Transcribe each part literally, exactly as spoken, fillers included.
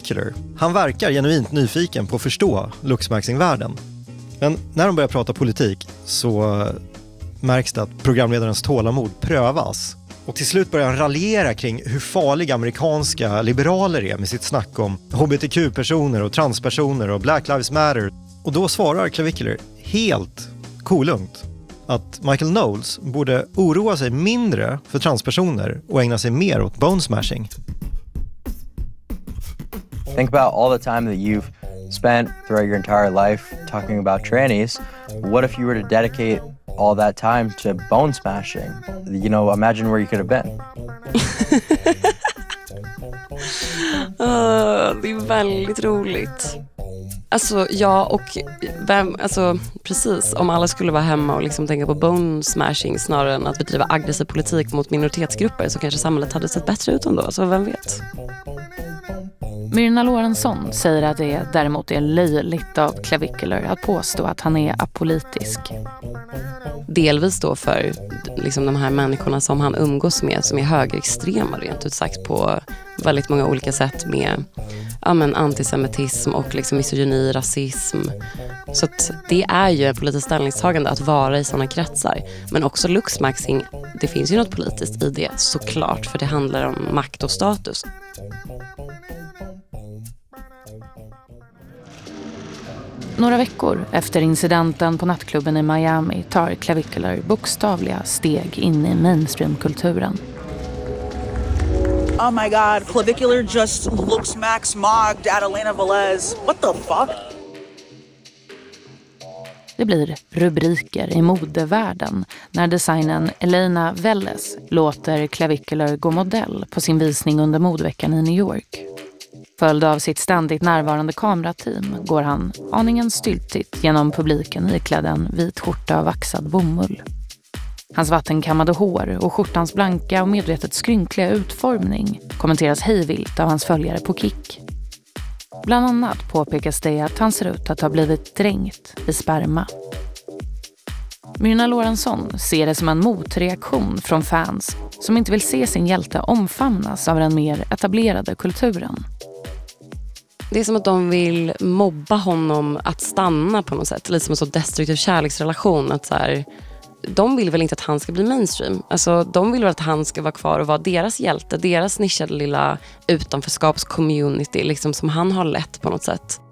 Clavicular. Han verkar genuint nyfiken på att förstå Luxmaxing-världen. Men när de börjar prata politik så märks det att programledarens tålamod prövas. Och till slut börjar han raljera kring hur farliga amerikanska liberaler är med sitt snack om H B T Q-personer och transpersoner och Black Lives Matter. Och då svarar Clavicular helt kolugnt att Michael Knowles borde oroa sig mindre för transpersoner och ägna sig mer åt bone smashing. Think about all the time that you've spent throughout your entire life talking about trannies. What if you were to dedicate all that time to bone smashing? You know, imagine where you could have been. uh, det är väldigt roligt. Alltså, ja, och vem, alltså, precis, om alla skulle vara hemma och liksom tänka på bone smashing snarare än att bedriva aggressiv politik mot minoritetsgrupper så kanske samhället hade sett bättre ut ändå, så vem vet? Myrna Lorentzon säger att det däremot är löjligt av Clavicular att påstå att han är apolitisk. Delvis då för liksom de här människorna som han umgås med som är högerextrema rent ut sagt på väldigt många olika sätt med ja, men antisemitism och liksom misogyni, rasism. Så att det är ju ett politiskt ställningstagande att vara i sådana kretsar. Men också Luxmaxing, det finns ju något politiskt i det såklart, för det handlar om makt och status. Några veckor efter incidenten på nattklubben i Miami tar Clavicular bokstavliga steg in i mainstreamkulturen. Oh my god, Clavicular just looks max mogged at Elena Velez. What the fuck? Det blir rubriker i modevärlden när designern Elena Velez låter Clavicular gå modell på sin visning under modeveckan i New York. Följd av sitt ständigt närvarande kamerateam går han aningen styltigt genom publiken iklädd en vit skjorta av vaxad bomull. Hans vattenkammade hår och skjortans blanka och medvetet skrynkliga utformning kommenteras hejvilt av hans följare på Kik. Bland annat påpekas det att han ser ut att ha blivit dränkt i sperma. Myrna Lorentzon ser det som en motreaktion från fans som inte vill se sin hjälte omfamnas av den mer etablerade kulturen. Det är som att de vill mobba honom att stanna på något sätt. Lite som en så destruktiv kärleksrelation. Att så här, de vill väl inte att han ska bli mainstream. Alltså, de vill väl att han ska vara kvar och vara deras hjälte. Deras nischade lilla utanförskapscommunity liksom, som han har lett på något sätt.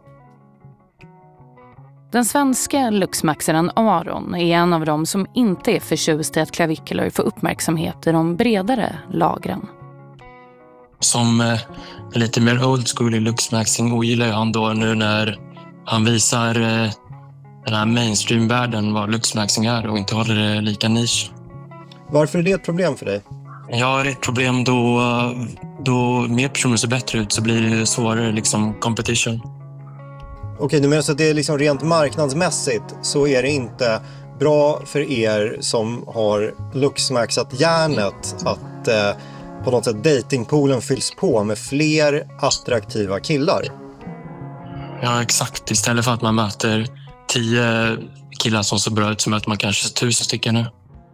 Den svenska luxmaxaren Aron är en av dem som inte är förtjust i att Clavicular får uppmärksamhet i de bredare lagren. Som eh, lite mer old school i luxmaxing ogillar han då nu när han visar eh, den här mainstream-världen vad luxmaxing är och inte håller det lika nisch. Varför är det ett problem för dig? Ja, det är ett problem då, då mer personer ser bättre ut så blir det svårare liksom competition. Okej, du menar så att det är liksom rent marknadsmässigt så är det inte bra för er som har luxmaxat järnet att eh, på något sätt datingpoolen fylls på med fler attraktiva killar? Ja, exakt. Istället för att man möter tio killar som ser bra ut så möter man kanske tusen stycken nu.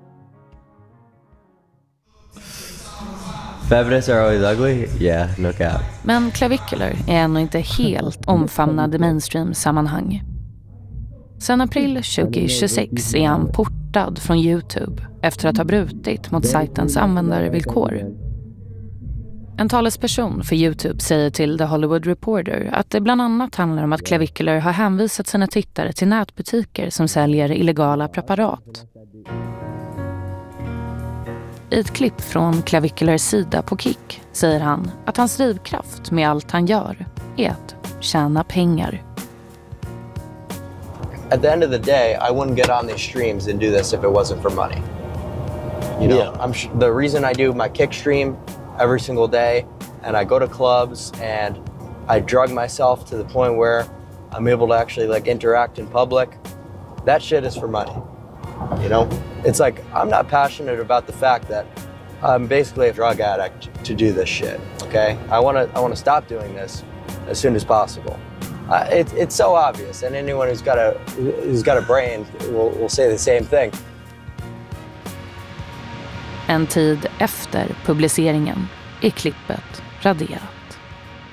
Feminists are always ugly? Yeah, no cap. Men Clavicular är ännu inte helt omfamnad i mainstream-sammanhang. Sen april tjugohundratjugosex är han portad från YouTube efter att ha brutit mot sajtens användarvillkor. En talesperson för YouTube säger till The Hollywood Reporter att det bland annat handlar om att Clavicular har hänvisat sina tittare till nätbutiker som säljer illegala preparat. I ett klipp från Claviculars sida på Kik säger han att hans drivkraft med allt han gör är att tjäna pengar. At the end of the day, I wouldn't get on these streams and do this if it wasn't for money. You know, yeah. I'm sh- the reason I do my Kik stream every single day, and I go to clubs and I drug myself to the point where I'm able to actually like interact in public. That shit is for money. You know, it's like I'm not passionate about the fact that I'm basically a drug addict to do this shit. Okay, I want to I want to stop doing this as soon as possible. Uh, it, it's so obvious, and anyone who's got a who's got a brain will, will say the same thing. En tid efter publiceringen är klippet raderat.